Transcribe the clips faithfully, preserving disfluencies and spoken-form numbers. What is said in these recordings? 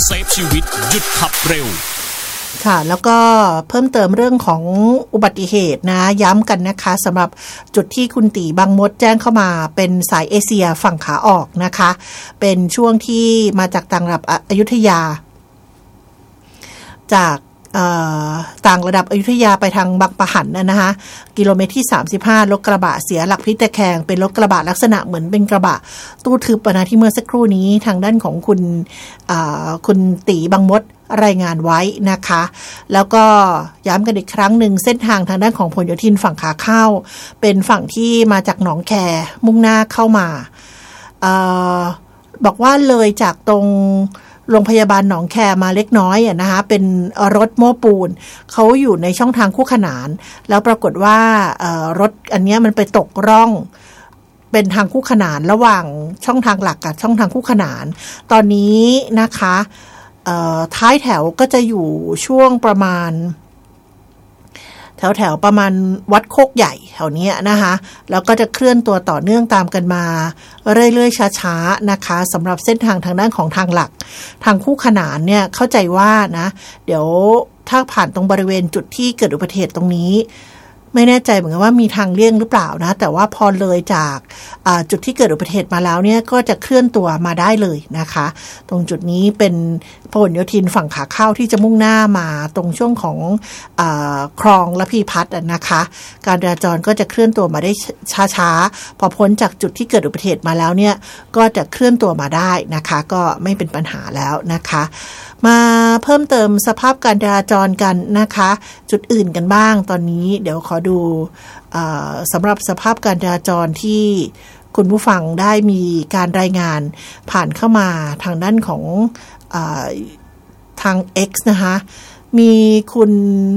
เซฟชีวิตหยุดขับเร็วค่ะแล้วก็เพิ่มเติมเรื่องของอุบัติเหตุนะย้ำกันนะคะสำหรับจุดที่คุณตีบางมดแจ้งเข้ามาเป็นสายเอเชียฝั่งขาออกนะคะเป็นช่วงที่มาจากต่างระดับอยุธยาจากต่างระดับอยุธยาไปทางบางปะหันนะนะคะกิโลเมตรที่สามสิบห้ารถกระบะเสียหลักพลิกตะแคงเป็นรถกระบะลักษณะเหมือนเป็นกระบะตู้ทึบนะที่เมื่อสักครู่นี้ทางด้านของคุณคุณตีบางมดรายงานไว้นะคะแล้วก็ย้ำกันอีกครั้งหนึ่งเส้นทางทางด้านของพหลโยธินฝั่งขาเข้าเป็นฝั่งที่มาจากหนองแคมุ่งหน้าเข้ามาเอ่อบอกว่าเลยจากตรงโรงพยาบาลหนองแคมาเล็กน้อยอ่ะนะคะเป็นรถโม้ปูนเขาอยู่ในช่องทางคู่ขนานแล้วปรากฏว่ารถอันนี้มันไปตกร่องเป็นทางคู่ขนานระหว่างช่องทางหลักกับช่องทางคู่ขนานตอนนี้นะคะท้ายแถวก็จะอยู่ช่วงประมาณแถวแถวประมาณวัดโคกใหญ่แถวนี้นะคะแล้วก็จะเคลื่อนตัวต่อเนื่องตามกันมาเรื่อยๆช้าๆนะคะสำหรับเส้นทางทางด้านของทางหลักทางคู่ขนานเนี่ยเข้าใจว่านะเดี๋ยวถ้าผ่านตรงบริเวณจุดที่เกิดอุบัติเหตุตรงนี้ไม่แน่ใจเหมือนกันว่ามีทางเลี่ยงหรือเปล่านะแต่ว่าพอเลยจากจุดที่เกิดอุบัติเหตุมาแล้วเนี่ยก็จะเคลื่อนตัวมาได้เลยนะคะตรงจุดนี้เป็นพหลโยธินฝั่งขาเข้าที่จะมุ่งหน้ามาตรงช่วงของคลองระพีพัฒน์นะคะการจราจรก็จะเคลื่อนตัวมาได้ช้าๆพอพ้นจากจุดที่เกิดอุบัติเหตุมาแล้วเนี่ยก็จะเคลื่อนตัวมาได้นะคะก็ไม่เป็นปัญหาแล้วนะคะมาเพิ่มเติมสภาพการจราจรกันนะคะจุดอื่นกันบ้างตอนนี้เดี๋ยวขอดูสำหรับสภาพการจราจรที่คุณผู้ฟังได้มีการรายงานผ่านเข้ามาทางด้านของทาง X นะคะมีคุณ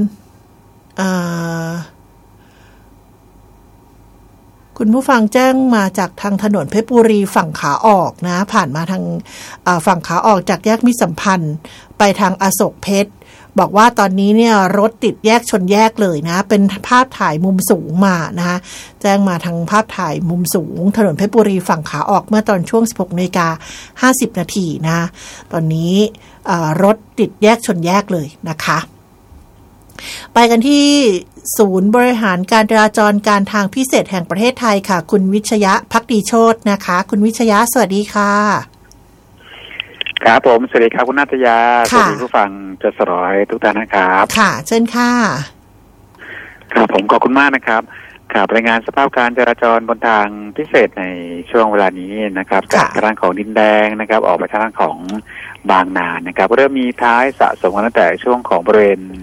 คุณผู้ฟังแจ้งมาจากทางถนนเพชรบุรีฝั่งขาออกนะผ่านมาทางฝั่งขาออกจากแยกมิตรสัมพันธ์ไปทางอโศกเพชรบอกว่าตอนนี้เนี่ยรถติดแยกชนแยกเลยนะเป็นภาพถ่ายมุมสูงมานะคะแจ้งมาทางภาพถ่ายมุมสูงถนนเพชรบุรีฝั่งขาออกเมื่อตอนช่วง สิบหกนาฬิกาห้าสิบนาทีนะตอนนี้รถติดแยกชนแยกเลยนะคะไปกันที่ศูนย์บริหารการจราจรการทางพิเศษแห่งประเทศไทยค่ะคุณวิชยะภักดีโชตินะคะคุณวิชยะสวัสดีค่ะครับผมสวัสดีครับคุณนัทยาสวัสดีผู้ฟังจะสร้อยทุกท่านนะครับค่ะเชิญค่ะครับผมขอบคุณมากนะครับครับรายงานสภาพการจราจรบนทางพิเศษในช่วงเวลานี้นะครับจากทางของดินแดงนะครับออกไปทางของบางนานะครับเริ่มมีท้ายสะสมกันตั้งแต่ช่วงของบริเวณ